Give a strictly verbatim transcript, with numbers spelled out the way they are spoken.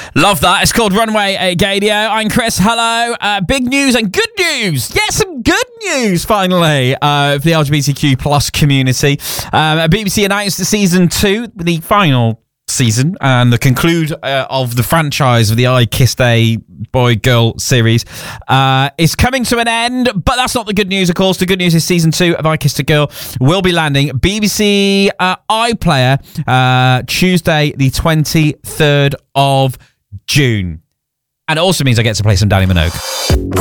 Love that. It's called Runway at Gadio. I'm Chris. Hello. Uh, big news and good news. Yes, some good news, finally, uh, for the L G B T Q plus community. Um, B B C announced the season two, the final season, and the conclude uh, of the franchise of the I Kissed a Boy Girl series uh, is coming to an end, but that's not the good news, of course. The good news is season two of I Kissed a Girl will be landing B B C uh, iPlayer uh, Tuesday the twenty-third of June. And it also means I get to play some Danny Minogue.